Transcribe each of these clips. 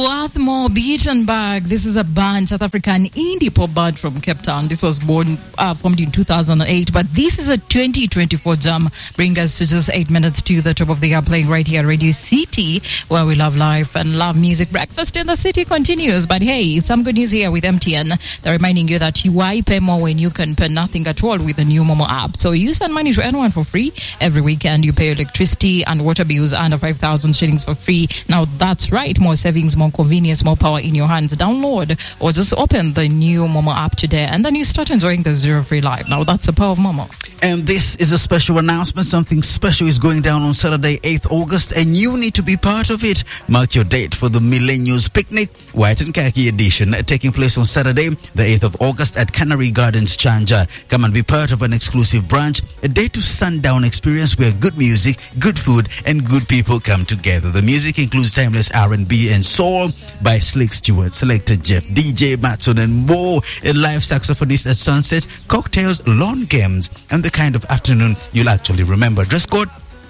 Swarthmore Beatenberg. This is a band, South African indie pop band from Cape Town. This was formed in 2008, but this is a 2024 jam. Bring us to just 8 minutes to the top of the hour, playing right here at Radio City, where we love life and love music. Breakfast in the City continues, but hey, some good news here with MTN. They're reminding you that why pay more when you can pay nothing at all with the new Momo app. So you send money to anyone for free. Every weekend you pay electricity and water bills under 5,000 shillings for free. Now that's right, more savings, more convenience, more power in your hands. Download or just open the new Momo app today, and then you start enjoying the zero free life. Now that's the power of Momo. And this is a special announcement. Something special is going down on Saturday, 8th August, and you need to be part of it. Mark your date for the Millennials Picnic, White and Khaki edition, taking place on Saturday, the 8th of August at Canary Gardens, Chanja. Come and be part of an exclusive brunch, a day to sundown experience where good music, good food, and good people come together. The music includes timeless R&B and soul by Slick Stewart, Selector Jeff, DJ Matson, and more. A live saxophonist at sunset, cocktails, lawn games, and the kind of afternoon you'll actually remember. Dress code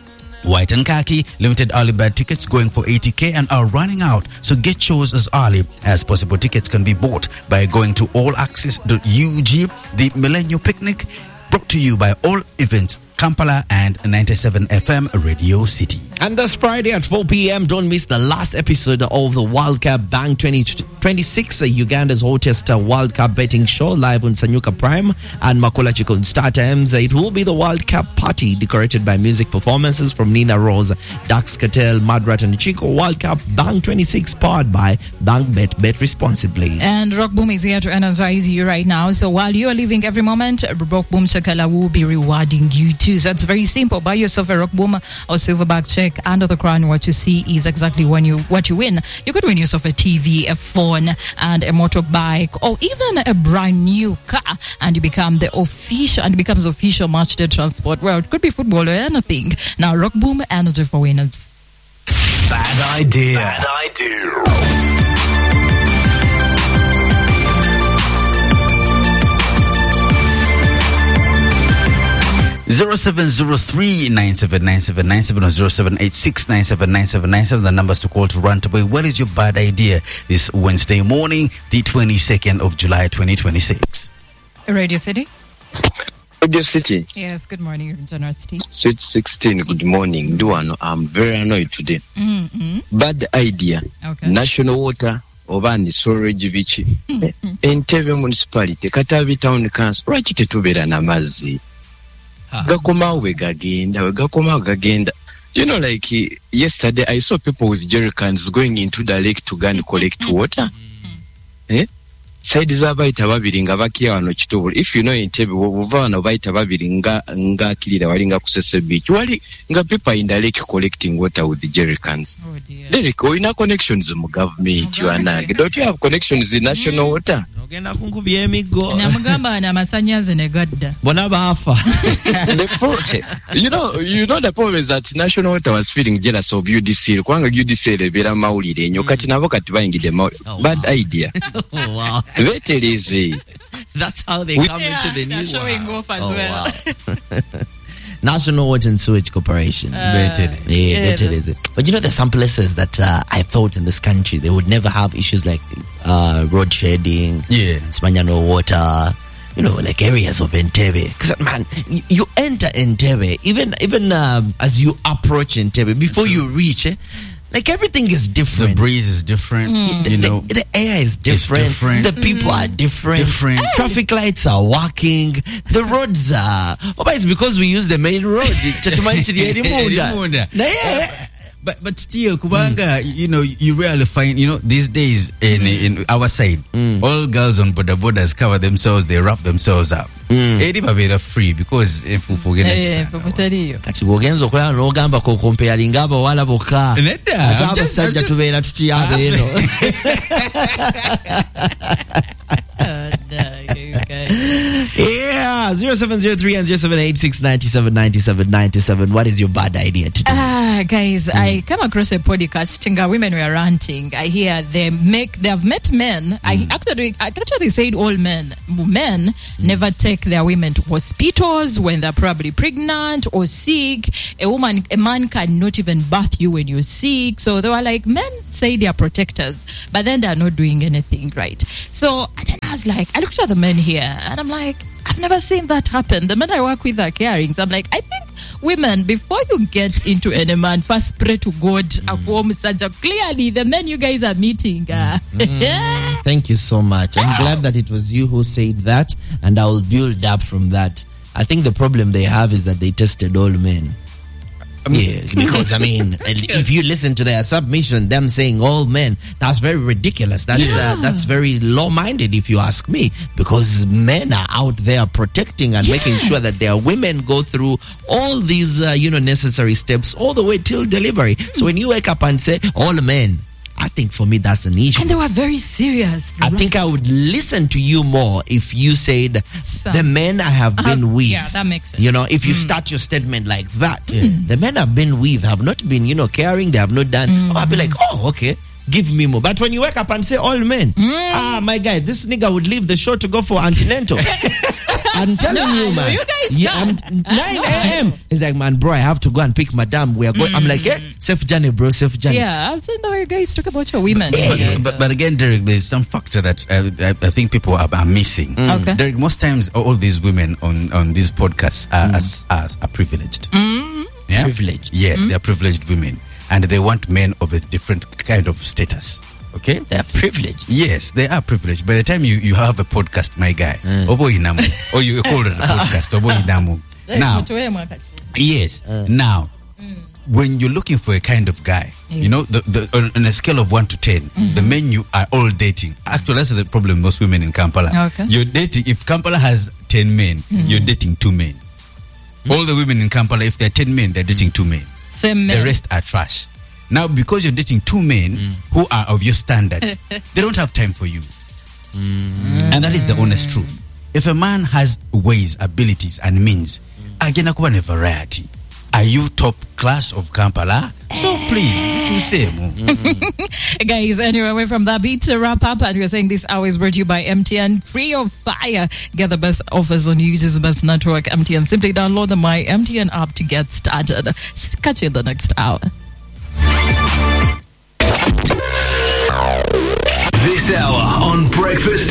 White and Khaki. Limited early bird tickets going for 80k and are running out, so get yours as early as possible. Tickets can be bought by going to allaccess.ug. The Millennial Picnic, brought to you by All Events Kampala and 97 FM Radio City. And this Friday at 4 p.m, don't miss the last episode of the World Cup Bang 2026, Uganda's hottest World Cup betting show, live on Sanyuka Prime and Makula Chico on Star Times. It will be the World Cup party decorated by music performances from Nina Rose, Dax Cartel, Madrat and Chico. World Cup Bang 26 powered by Bang Bet responsibly. And Rock Boom is here to energize you right now. So while you are living every moment, Rock Boom Chakala will be rewarding you too. So it's very simple. Buy yourself a Rock Boom or Silverback check. Under the crown, what you see is exactly what you win. You could win yourself a TV, a phone, and a motorbike, or even a brand new car, and you become the official, and it becomes official match day transport. Well, it could be football or anything. Now, Rock Boom, energy for winners. Bad idea. Bad idea. 0703-979797 or 0786-979797, the numbers to call to run away. What is your bad idea this Wednesday morning, the 22nd of July, 2026? Radio City? Radio City. Yes, good morning, General City. Sweet 16, good morning. Duano, I'm very annoyed today. Bad idea. Okay. National water. Obandi storage bichi. Entebbe municipality, Katabi town council. Lwaki tetubeera n'amazzi? Gakomawo gagenda. You know, like yesterday I saw people with jerrycans going into the lake to go and collect water. Side z'abayita babiri nga bakiya wano Kitobolo. If you know Entebbe, bw'ova wano bayita babiri nga akirira wali nga kusese beach. Wali nga people in the lake collecting water with the jerrycans. Oh dear. Derek, oyina connections mu government wanange. Don't you have connections in national water? Ogenda kunkubya emiggo. Namugamba na masanyaze ne gadda. Bona baafa. You know the problem is that national water was feeling jealous of UDC. Kubanga UDC ebeera mawulire nnyo kati nabo kati bayingidde mawulire. Bad idea. Oh, wow. That's how they come into the news. Showing off as well. Wow. National Water and Sewage Corporation. But you know, there's some places that I thought in this country they would never have issues like road shading, Spaniano water, you know, like areas of Entebbe. Because, man, you enter Entebbe, even as you approach Entebbe, before you reach, like everything is different. The breeze is different. The air is different. The people are different. Traffic lights are working. The roads are. Oh, but it's because we use the main road. But still, Kubanga, you rarely find, these days in our side, all girls on bodas cover themselves, they wrap themselves up. They're free because if we forget kati bw'ogenza okulaba n'ogamba kokompeyalinga abawala bokka ate abasajja tubeera tutyabe eno. Yeah, 0703 and 0786 97 97 97. What is your bad idea today? Guys, I come across a podcast. Women were ranting. I hear they have met men. I actually said all men never take their women to hospitals when they're probably pregnant or sick. A man cannot even birth you when you're sick. So they were like, men say they are protectors, but then they're not doing anything right. So and then I was like, I looked at the men here and I'm like, I've never seen that happen. The men I work with are caring. So I'm like, I think women, before you get into any man, first pray to God. Clearly, the men you guys are meeting. Thank you so much. I'm glad that it was you who said that, and I will build up from that. I think the problem they have is that they tested all men. Yeah, because if you listen to their submission, them saying all men, that's very ridiculous. That's very low-minded, if you ask me, because men are out there protecting and making sure that their women go through all these necessary steps all the way till delivery. So when you wake up and say all men, I think for me that's an issue. And they were very serious. I think I would listen to you more if you said the men I have been with. Yeah, that makes sense. If you start your statement like that, the men I've been with have not been, caring. They have not done. I'll be like, oh, okay, give me more. But when you wake up and say all men, my guy, this nigga would leave the show to go for antenatal. I'm telling you, man. You guys 9 a.m. He's like, man, bro, I have to go and pick madam. We are going. I'm like, safe journey, bro, safe journey. Yeah, I've seen the way you guys talk about your women. But again, Derek, there's some factor that I think people are missing. Okay. Derek, most times all these women on these podcasts are privileged. Yeah? Privileged. Yes, they are privileged women. And they want men of a different kind of status. Okay? They are privileged. Yes, they are privileged. By the time you have a podcast, my guy, or you call it a podcast, now, yes, now, when you're looking for a kind of guy, on a scale of 1 to 10, the men you are all dating. Actually, that's the problem with most women in Kampala. Okay. You're dating, if Kampala has 10 men, you're dating 2 men. All the women in Kampala, if they're 10 men, they're dating 2 men. Same men. The rest are trash. Now, because you're dating 2 men who are of your standard, they don't have time for you. And that is the honest truth. If a man has ways, abilities, and means, agena kuba ne variety. Are you top class of Kampala? So please, to say. Guys, anyway, away from that beat to wrap up, and we're saying this hour is brought to you by MTN. Free of fire. Get the best offers on User's Best Network, MTN. Simply download the My MTN app to get started. Catch you in the next hour. This hour on Breakfast